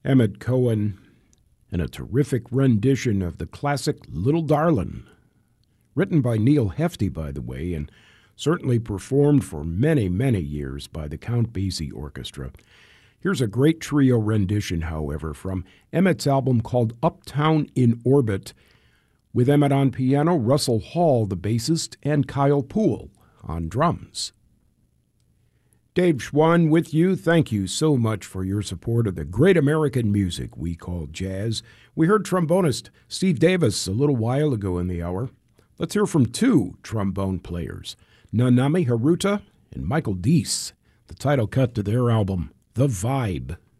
Emmett Cohen, and a terrific rendition of the classic Little Darlin', written by Neil Hefti, by the way, and certainly performed for many, many years by the Count Basie Orchestra. Here's a great trio rendition, however, from Emmett's album called Uptown in Orbit, with Emmett on piano, Russell Hall, the bassist, and Kyle Poole on drums. Dave Schwann with you. Thank you so much for your support of the great American music we call jazz. We heard trombonist Steve Davis a little while ago in the hour. Let's hear from two trombone players, Nanami Haruta and Michael Deese, the title cut to their album, The Vibe.